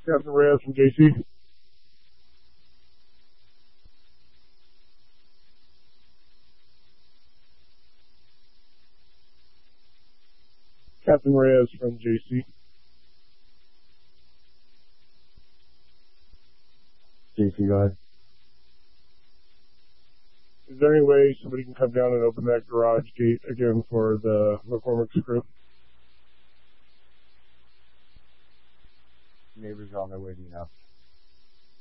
Captain Reyes from JC. Captain Reyes from JC. JC, go ahead. Is there any way somebody can come down and open that garage gate again for the McCormick's crew? Neighbors are on their way to you now.